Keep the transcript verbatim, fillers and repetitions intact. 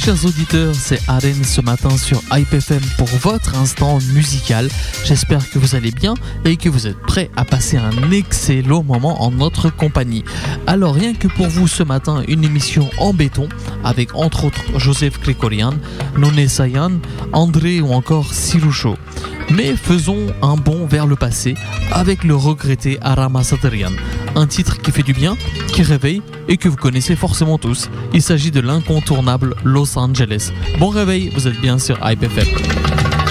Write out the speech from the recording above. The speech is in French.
chers auditeurs, c'est Aren ce matin sur Hype F M pour votre instant musical. J'espère que vous allez bien et que vous êtes prêts à passer un excellent moment en notre compagnie. Alors rien que pour vous ce matin, une émission en béton avec entre autres Joseph Krikorian, Nonné Sayan, André ou encore Siloucho. Mais faisons un bond vers le passé avec le regretté Arama Satarian, un titre qui fait du bien, qui réveille et que vous connaissez forcément tous. Il s'agit de l'incontournable Los Angeles. Bon réveil, vous êtes bien sur Hype F M.